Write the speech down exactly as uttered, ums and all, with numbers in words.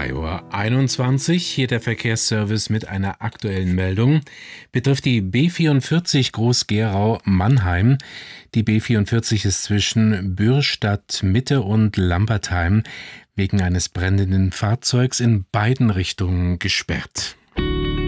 drei Uhr einundzwanzig, hier der Verkehrsservice mit einer aktuellen Meldung. Betrifft die B vierundvierzig Groß-Gerau-Mannheim. Die B vierundvierzig ist zwischen Bürstadt Mitte und Lambertheim wegen eines brennenden Fahrzeugs in beiden Richtungen gesperrt.